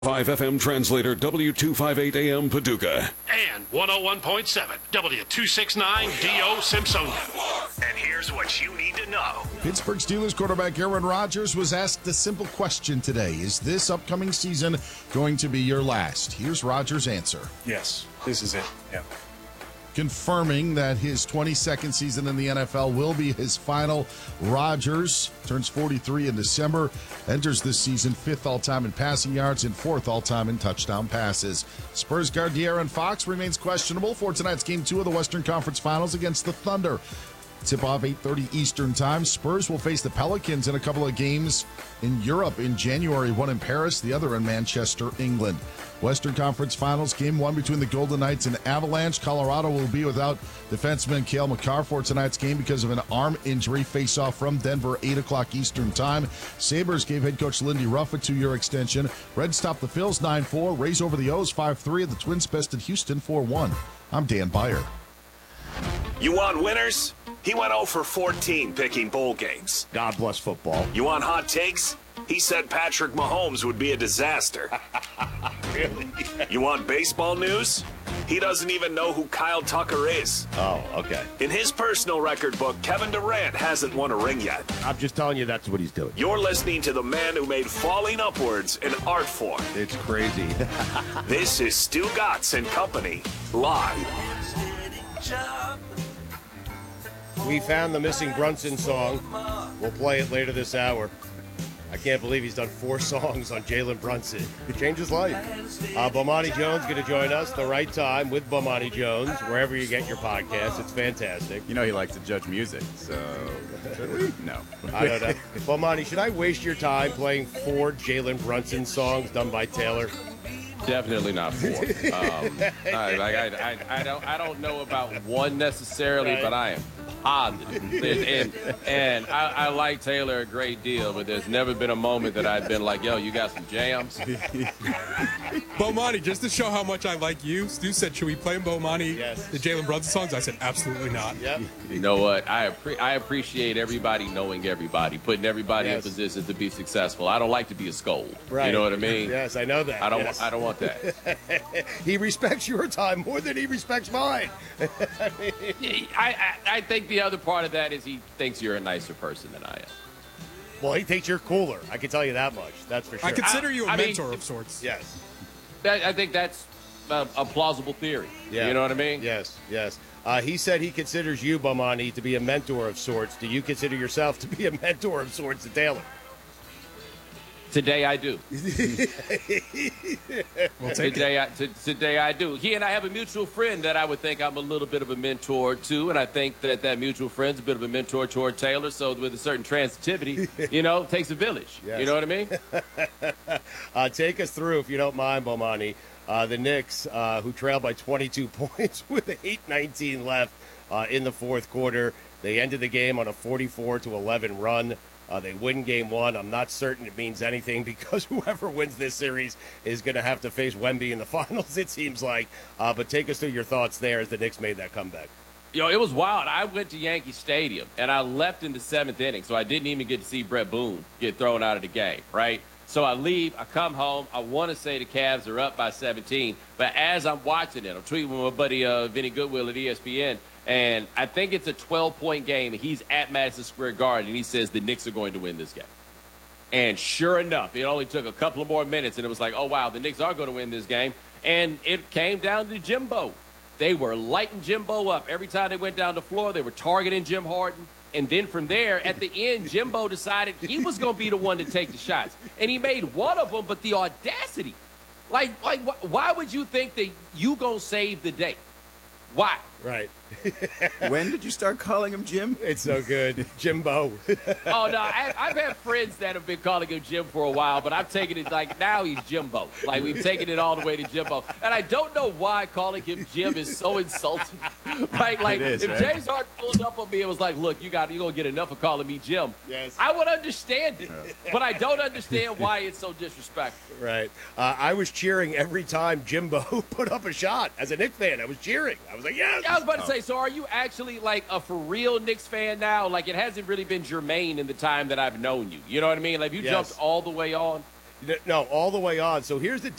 5 FM translator W258 AM Paducah. And 101.7 W269 DO Simpsonia. And here's what you need to know. Pittsburgh Steelers quarterback Aaron Rodgers was asked a simple question today. Is this upcoming season going to be your last? Here's Rodgers' answer. Yes, this is it. Yeah. Confirming that his 22nd season in the NFL will be his final. Rodgers turns 43 in December, enters this season 5th all-time in passing yards and 4th all-time in touchdown passes. Spurs guard De'Aaron Fox remains questionable for tonight's Game 2 of the Western Conference Finals against the Thunder. Tip-off 8:30 Eastern Time. Spurs will face the Pelicans in a couple of games in Europe in January, one in Paris, the other in Manchester, England. Western Conference Finals, Game 1 between the Golden Knights and Avalanche. Colorado will be without defenseman Cale Makar for tonight's game because of an arm injury. Face-off from Denver, 8 o'clock Eastern Time. Sabres gave head coach Lindy Ruff a 2-year extension. Reds top the Phils 9-4. Rays over the O's 5-3. The Twins bested Houston 4-1. I'm Dan Beyer. You want winners? He went 0 for 14 picking bowl games. God bless football. You want hot takes? He said Patrick Mahomes would be a disaster. Really? You want baseball news? He doesn't even know who Kyle Tucker is. Oh, okay. In his personal record book, Kevin Durant hasn't won a ring yet. I'm just telling you that's what he's doing. You're listening to the man who made falling upwards an art form. It's crazy. This is Stu Gatz and Company, live. We found the missing Brunson song. We'll play it later this hour. I can't believe he's done 4 songs on Jalen Brunson. It changed his life. Bomani Jones going to join us the right time with Bomani Jones, wherever you get your podcast. It's fantastic. You know he likes to judge music, so should we? No. I don't know. Bomani, should I waste your time playing 4 Jalen Brunson songs done by Taylor? Definitely not 4. I don't know about one necessarily, Right. But I am positive. And I like Taylor a great deal, but there's never been a moment that I've been like, yo, you got some jams? Bomani, just to show how much I like you, Stu said, should we play Bomani Yes. the Jalen Brunson songs? I said, absolutely not. Yep. You know what? I appreciate everybody knowing everybody, putting everybody Yes. in position to be successful. I don't like to be a scold. Right. You know what I mean? Yes, I know that. I don't Yes. want that. He respects your time more than he respects mine. I think the other part of that is he thinks you're a nicer person than I am. Well, he thinks you're cooler. I can tell you that much. That's for sure. I consider you a I mean, mentor of sorts. Yes. I think that's a plausible theory. Yeah. You know what I mean? Yes, yes. He said he considers you, Bomani, to be a mentor of sorts. Do you consider yourself to be a mentor of sorts to Taylor? Today I do. We'll take it. Today I do. He and I have a mutual friend that I would think I'm a little bit of a mentor to, and I think that mutual friend's a bit of a mentor toward Taylor. So with a certain transitivity, it takes a village. Yes. You know what I mean? Take us through, if you don't mind, Bomani. The Knicks, who trailed by 22 points with 8:19 left in the fourth quarter. They ended the game on a 44-11 run. They win game 1. I'm not certain it means anything because whoever wins this series is going to have to face Wemby in the finals, it seems like. But take us through your thoughts there as the Knicks made that comeback. It was wild. I went to Yankee Stadium, and I left in the 7th inning, so I didn't even get to see Brett Boone get thrown out of the game, right? So I leave, I come home, I want to say the Cavs are up by 17, but as I'm watching it, I'm tweeting with my buddy Vinny Goodwill at ESPN, and I think it's a 12-point game, and he's at Madison Square Garden, and he says the Knicks are going to win this game. And sure enough, it only took a couple of more minutes, and it was like, oh, wow, the Knicks are going to win this game. And it came down to Jimbo. They were lighting Jimbo up. Every time they went down the floor, they were targeting Jim Harden. And then from there, at the end, Jimbo decided he was going to be the one to take the shots. And he made one of them, but the audacity. Like why would you think that you going to save the day? Why? Right. When did you start calling him Jim? It's so good. Jimbo. Oh, no, I've had friends that have been calling him Jim for a while, but I've taken it like now he's Jimbo. Like we've taken it all the way to Jimbo. And I don't know why calling him Jim is so insulting. Right? Like It is, if right? James Harden pulled up on me and was like, look, you're going to get enough of calling me Jim. Yes. I would understand it. But I don't understand why it's so disrespectful. Right. I was cheering every time Jimbo put up a shot. As a Knicks fan, I was cheering. I was like, yes. I was about to say, so are you actually like a for real Knicks fan now? Like it hasn't really been germane in the time that I've known you. You know what I mean? Like you Yes. jumped all the way on. No, all the way on. So here's the